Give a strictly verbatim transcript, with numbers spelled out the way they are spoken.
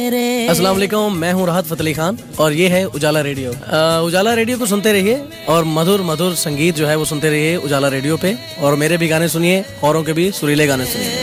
मेरे। अस्सलाम वालेकुम, मैं हूँ राहत फतेह अली खान और ये है उजाला रेडियो। आ, उजाला रेडियो को सुनते रहिए और मधुर मधुर संगीत जो है वो सुनते रहिए उजाला रेडियो पे। और मेरे भी गाने सुनिए, औरों के भी सुरीले गाने सुनिए।